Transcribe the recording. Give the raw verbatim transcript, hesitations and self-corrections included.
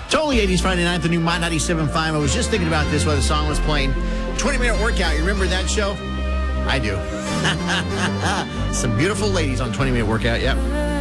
Totally eighties Friday night, the new My ninety-seven point five. I was just thinking about this while the song was playing. twenty-minute workout. You remember that show? I do. Some beautiful ladies on twenty-minute workout. Yep.